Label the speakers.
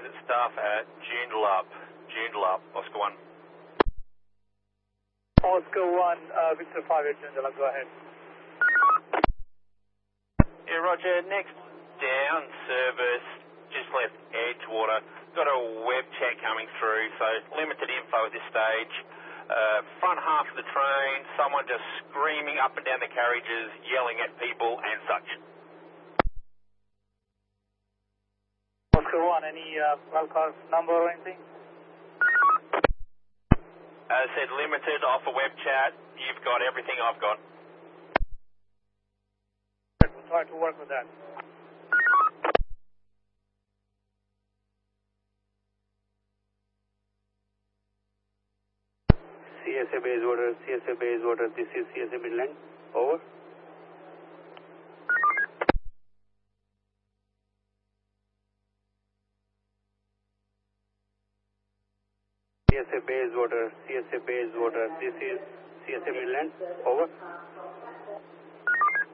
Speaker 1: transit staff at Joondalup. Oscar 1.
Speaker 2: Oscar 1, Victor 5 at Joondalup, go ahead.
Speaker 1: Yeah, Roger. Next down service, just left Edgewater. Got a web chat coming through, so limited info at this stage. Front half of the train, someone just screaming up and down the carriages, yelling at people and such.
Speaker 2: Oscar 1, any car number or anything?
Speaker 1: As I said, limited off a web chat. You've got everything I've got.
Speaker 2: We'll try to work with that.
Speaker 3: CSA Bayswater, this is CSA Midland, over. CSA Bayswater, this is CSA Midland, over.